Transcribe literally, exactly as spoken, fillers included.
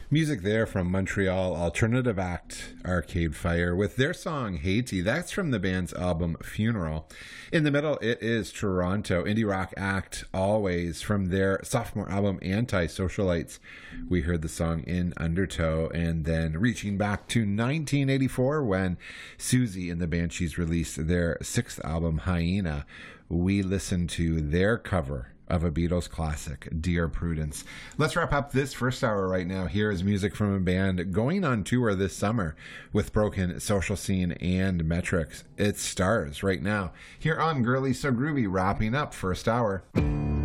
Music there from Montreal alternative act Arcade Fire with their song Haiti. That's from the band's album Funeral. In the middle, it is Toronto indie rock act Always from their sophomore album Anti-Socialites. We heard the song In Undertow, and then reaching back to nineteen eighty-four when Susie and the Banshees released their sixth album Hyena, we listened to their cover of a Beatles classic, Dear Prudence. Let's wrap up this first hour right now. Here is music from a band going on tour this summer with Broken Social Scene and Metrics. It's Stars right now here on Girly So Groovy, wrapping up first hour.